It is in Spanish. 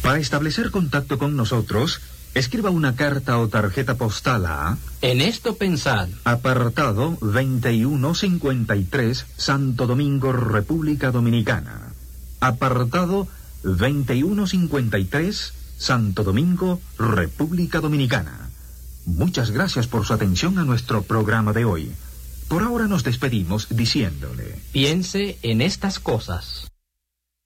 Para establecer contacto con nosotros, escriba una carta o tarjeta postal a... En esto pensad. Apartado 2153, Santo Domingo, República Dominicana. Apartado 2153, Santo Domingo, República Dominicana. Muchas gracias por su atención a nuestro programa de hoy. Por ahora nos despedimos diciéndole... Piense en estas cosas.